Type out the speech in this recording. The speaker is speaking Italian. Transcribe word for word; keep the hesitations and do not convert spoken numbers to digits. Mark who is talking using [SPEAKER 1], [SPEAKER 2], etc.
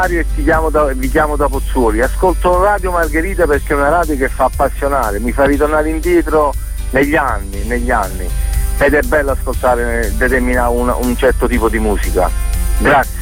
[SPEAKER 1] e ti chiamo da, vi chiamo da Pozzuoli. Ascolto Radio Margherita perché è una radio che fa appassionare, mi fa ritornare indietro negli anni, negli anni. Ed è bello ascoltare determinato un, un certo tipo di musica. Grazie.